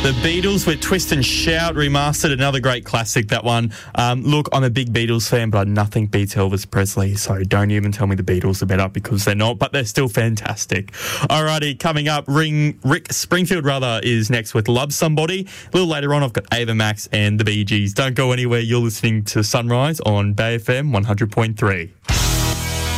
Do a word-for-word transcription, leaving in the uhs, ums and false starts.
The Beatles with Twist and Shout remastered, another great classic, that one. Um, look, I'm a big Beatles fan, but nothing beats Elvis Presley, so don't even tell me the Beatles are better, because they're not, but they're still fantastic. Alrighty, coming up, Ring, Rick Springfield rather is next with Love Somebody. A little later on, I've got Ava Max and the Bee Gees. Don't go anywhere, you're listening to Sunrise on Bay F M one hundred point three.